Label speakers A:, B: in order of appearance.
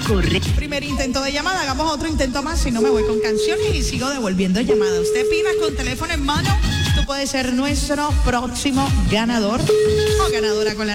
A: correcto.
B: Primer intento de llamada, hagamos otro intento más, si no me voy con canciones y sigo devolviendo llamadas. Usted pida con teléfono en mano, tú puedes ser nuestro próximo ganador o ganadora con la